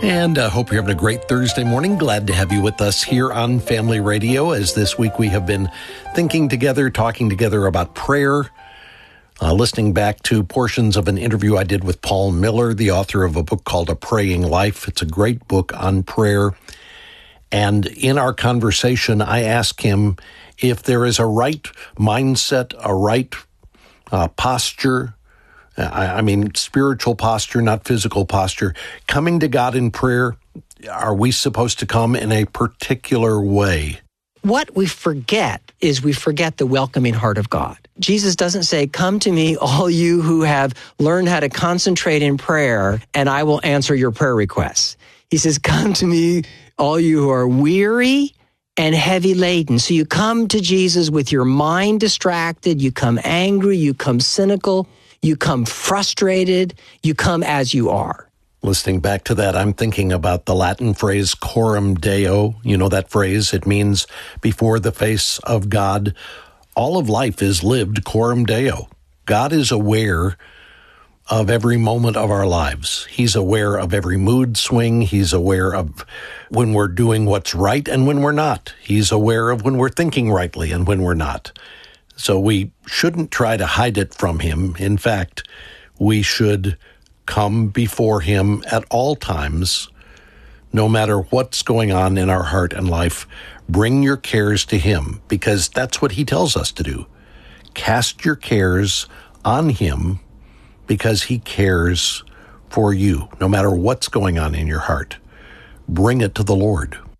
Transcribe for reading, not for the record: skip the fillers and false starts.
And I hope you're having a great Thursday morning. Glad to have you with us here on Family Radio, as this week we have been thinking together, talking together about prayer, listening back to portions of an interview I did with Paul Miller, the author of a book called A Praying Life. It's a great book on prayer. And in our conversation, I asked him if there is a right mindset, a right posture, I mean, spiritual posture, not physical posture. Coming to God in prayer, are we supposed to come in a particular way? What we forget is we forget the welcoming heart of God. Jesus doesn't say, come to me, all you who have learned how to concentrate in prayer, and I will answer your prayer requests. He says, come to me, all you who are weary and heavy laden. So you come to Jesus with your mind distracted, you come angry, you come cynical, you come frustrated, you come as you are. Listening back to that, I'm thinking about the Latin phrase coram Deo. You know that phrase? It means before the face of God. All of life is lived coram Deo. God is aware of every moment of our lives. He's aware of every mood swing. He's aware of when we're doing what's right and when we're not. He's aware of when we're thinking rightly and when we're not. So we shouldn't try to hide it from him. In fact, we should come before him at all times, no matter what's going on in our heart and life. Bring your cares to him, because that's what he tells us to do. Cast your cares on him, because he cares for you, no matter what's going on in your heart. Bring it to the Lord.